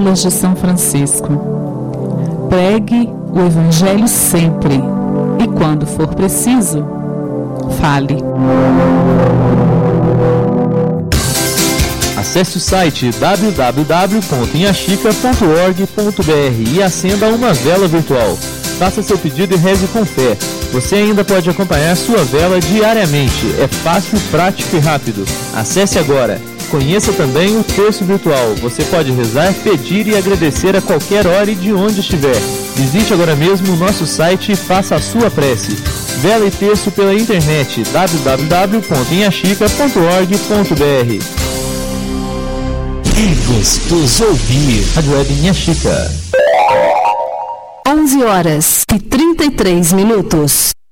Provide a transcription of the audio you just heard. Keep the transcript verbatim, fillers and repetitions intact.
Estrelas de São Francisco. Pregue o Evangelho sempre e, quando for preciso, fale. Acesse o site w w w ponto inhaxica ponto org ponto b r e acenda uma vela virtual. Faça seu pedido e reze com fé. Você ainda pode acompanhar sua vela diariamente. É fácil, prático e rápido. Acesse agora. Conheça também o terço virtual. Você pode rezar, pedir e agradecer a qualquer hora e de onde estiver. Visite agora mesmo o nosso site e faça a sua prece. Vela e terço pela internet w w w ponto inhaxica ponto org ponto b r. É gostoso ouvir. Rádio Web Inhaxica. onze horas e trinta e três minutos.